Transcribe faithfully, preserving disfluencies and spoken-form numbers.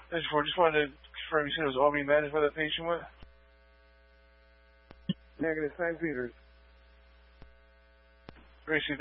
four, just wanted to confirm you said it was Albany Managed where that patient went? Negative, Saint Peter's. Gracie,